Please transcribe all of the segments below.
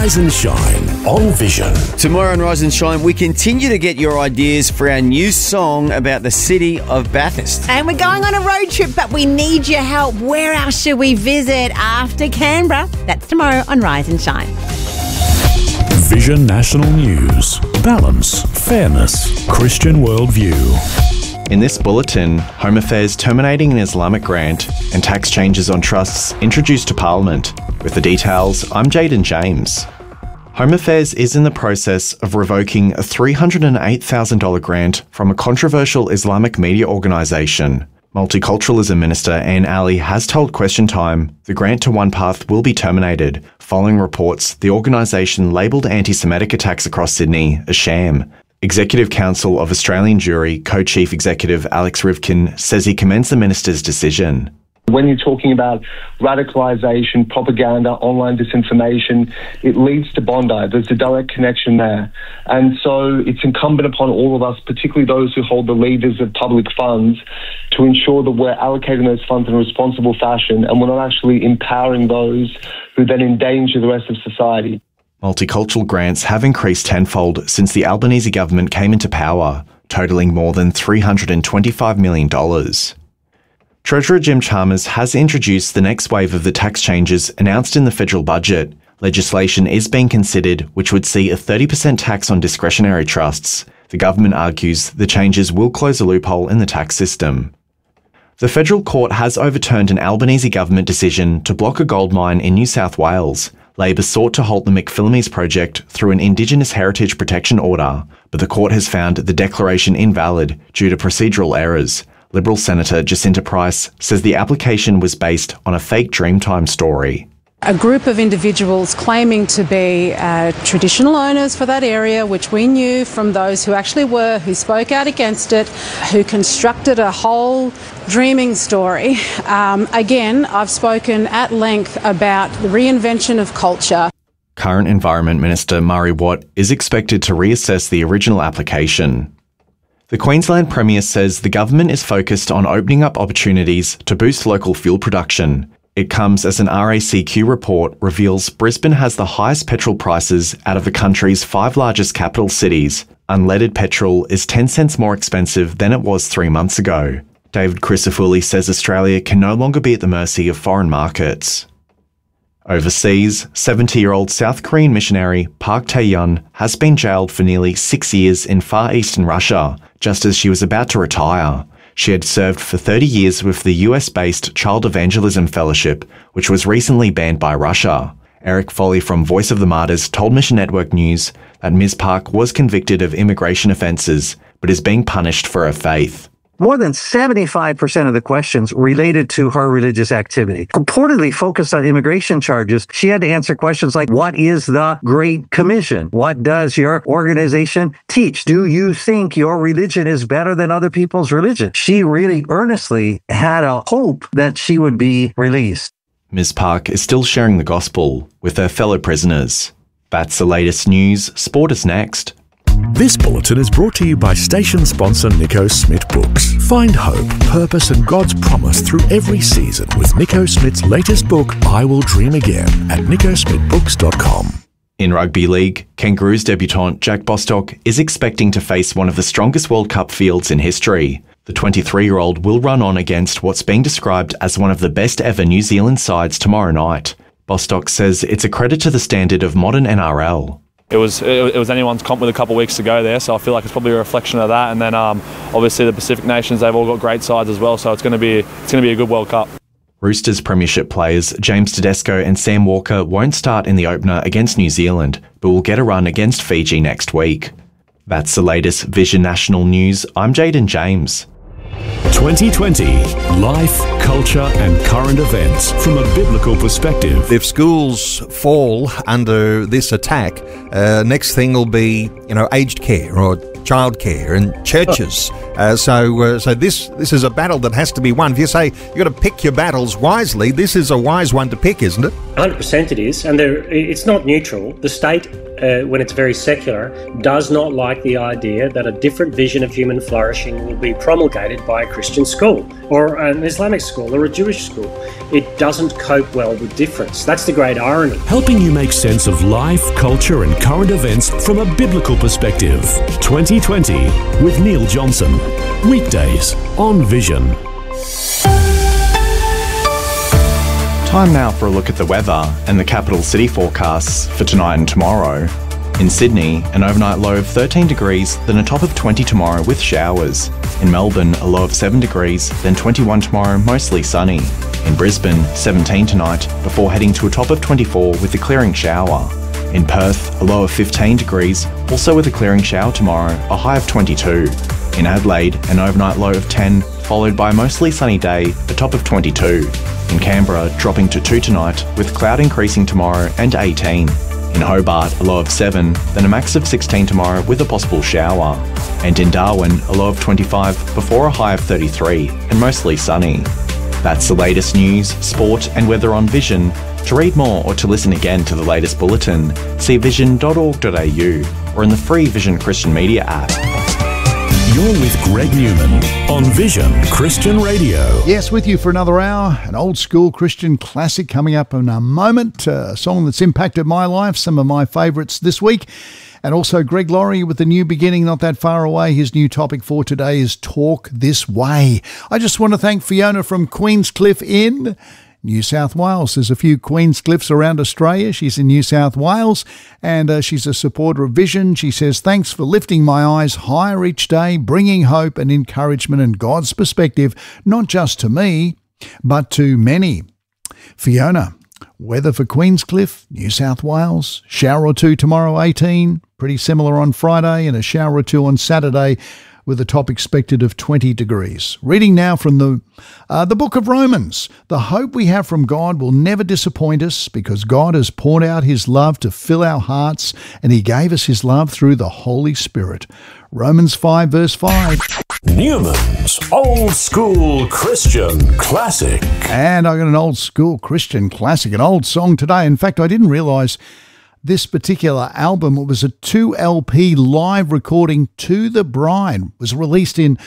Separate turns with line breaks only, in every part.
Rise and Shine on Vision.
Tomorrow on Rise and Shine, we continue to get your ideas for our new song about the city of Bathurst.
And we're going on a road trip, but we need your help. Where else should we visit after Canberra? That's tomorrow on Rise and Shine.
Vision National News. Balance, fairness, Christian worldview.
In this bulletin, Home Affairs terminating an Islamic grant and tax changes on trusts introduced to Parliament. With the details, I'm Jaden James. Home Affairs is in the process of revoking a $308,000 grant from a controversial Islamic media organisation. Multiculturalism Minister Anne Alley has told Question Time the grant to OnePath will be terminated following reports the organisation labelled anti-Semitic attacks across Sydney a sham. Executive Council of Australian Jury Co-Chief Executive Alex Rivkin says he commends the minister's decision.
When you're talking about radicalisation, propaganda, online disinformation, it leads to Bondi. There's a direct connection there. And so it's incumbent upon all of us, particularly those who hold the levers of public funds, to ensure that we're allocating those funds in a responsible fashion and we're not actually empowering those who then endanger the rest of society.
Multicultural grants have increased tenfold since the Albanese government came into power, totalling more than $325 million. Treasurer Jim Chalmers has introduced the next wave of the tax changes announced in the federal budget. Legislation is being considered which would see a 30% tax on discretionary trusts. The government argues the changes will close a loophole in the tax system. The federal court has overturned an Albanese government decision to block a gold mine in New South Wales. Labor sought to halt the McPhillamys project through an Indigenous Heritage Protection Order, but the court has found the declaration invalid due to procedural errors. Liberal Senator Jacinta Price says the application was based on a fake Dreamtime story.
A group of individuals claiming to be traditional owners for that area, which we knew from those who actually were, who spoke out against it, who constructed a whole dreaming story. Again, I've spoken at length about the reinvention of culture.
Current Environment Minister Murray Watt is expected to reassess the original application. The Queensland Premier says the government is focused on opening up opportunities to boost local fuel production. It comes as an RACQ report reveals Brisbane has the highest petrol prices out of the country's 5 largest capital cities. Unleaded petrol is 10 cents more expensive than it was 3 months ago. David Crisafulli says Australia can no longer be at the mercy of foreign markets. Overseas, 70-year-old South Korean missionary Park Tae-yeon has been jailed for nearly 6 years in Far Eastern Russia, just as she was about to retire. She had served for 30 years with the US-based Child Evangelism Fellowship, which was recently banned by Russia. Eric Foley from Voice of the Martyrs told Mission Network News that Ms. Park was convicted of immigration offences, but is being punished for her faith.
More than 75% of the questions related to her religious activity. Purportedly focused on immigration charges, she had to answer questions like, what is the Great Commission? What does your organization teach? Do you think your religion is better than other people's religion? She really earnestly had a hope that she would be released.
Ms. Park is still sharing the gospel with her fellow prisoners. That's the latest news. Sport is next.
This bulletin is brought to you by station sponsor Nico Smith Books. Find hope, purpose and God's promise through every season with Nico Smith's latest book, I Will Dream Again, at nicosmithbooks.com.
In rugby league, Kangaroos debutant Jack Bostock is expecting to face one of the strongest World Cup fields in history. The 23-year-old will run on against what's being described as one of the best ever New Zealand sides tomorrow night. Bostock says it's a credit to the standard of modern NRL.
It was anyone's comp with a couple of weeks to go there, so I feel like it's probably a reflection of that. And then obviously the Pacific nations, they've all got great sides as well, so it's going to be a good World Cup.
Roosters premiership players James Tedesco and Sam Walker won't start in the opener against New Zealand, but will get a run against Fiji next week. That's the latest Vision National News. I'm Jaden James.
2020. Life, culture and current events from a biblical perspective.
If schools fall under this attack, next thing will be, aged care or childcare and churches. So this is a battle that has to be won. If you say you've got to pick your battles wisely, this is a wise one to pick, isn't it?
100% it is, and it's not neutral. The state when it's very secular, does not like the idea that a different vision of human flourishing will be promulgated by a Christian school or an Islamic school or a Jewish school. It doesn't cope well with difference. That's the great irony.
Helping you make sense of life, culture and current events from a biblical perspective. 2020 with Neil Johnson. Weekdays on Vision.
Time now for a look at the weather and the capital city forecasts for tonight and tomorrow. In Sydney, an overnight low of 13 degrees, then a top of 20 tomorrow with showers. In Melbourne, a low of 7 degrees, then 21 tomorrow, mostly sunny. In Brisbane, 17 tonight, before heading to a top of 24 with a clearing shower. In Perth, a low of 15 degrees, also with a clearing shower tomorrow, a high of 22. In Adelaide, an overnight low of 10, followed by a mostly sunny day, a top of 22. In Canberra, dropping to 2 tonight, with cloud increasing tomorrow and 18. In Hobart, a low of 7, then a max of 16 tomorrow with a possible shower. And in Darwin, a low of 25 before a high of 33, and mostly sunny. That's the latest news, sport and weather on Vision. To read more or to listen again to the latest bulletin, see vision.org.au or in the free Vision Christian Media app.
You're with Greg Newman on Vision Christian Radio.
Yes, with you for another hour. An old school Christian classic coming up in a moment. A song that's impacted my life, some of my favourites this week. And also Greg Laurie with The New Beginning, not that far away. His new topic for today is Talk This Way. I just want to thank Fiona from Queenscliff in New South Wales. There's a few Queenscliffs around Australia. She's in New South Wales and she's a supporter of Vision. She says, thanks for lifting my eyes higher each day, bringing hope and encouragement and God's perspective, not just to me, but to many. Fiona, weather for Queenscliff, New South Wales, shower or two tomorrow, 18, pretty similar on Friday, and a shower or two on Saturday, with a top expected of 20 degrees. Reading now from the book of Romans. The hope we have from God will never disappoint us because God has poured out his love to fill our hearts and he gave us his love through the Holy Spirit. Romans 5 verse 5.
Newman's Old School Christian Classic.
And I got an old school Christian classic, an old song today. In fact, I didn't realise this particular album, it was a 2LP live recording, To the Bride, was released in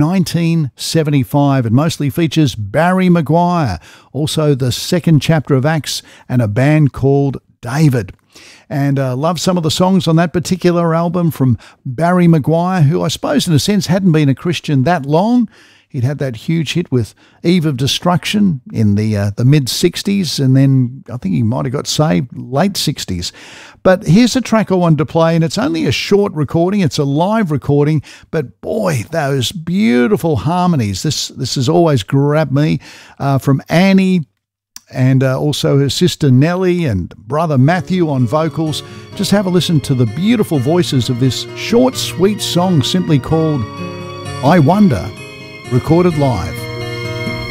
1975 and mostly features Barry Maguire, also the second chapter of Acts and a band called David. And love some of the songs on that particular album from Barry Maguire, who I suppose in a sense hadn't been a Christian that long. He'd had that huge hit with Eve of Destruction in the mid-60s, and then I think he might have got saved late 60s. But here's a track I wanted to play, and it's only a short recording. It's a live recording, but boy, those beautiful harmonies. This has always grabbed me from Annie and also her sister Nellie and brother Matthew on vocals. Just have a listen to the beautiful voices of this short, sweet song simply called I Wonder, recorded live.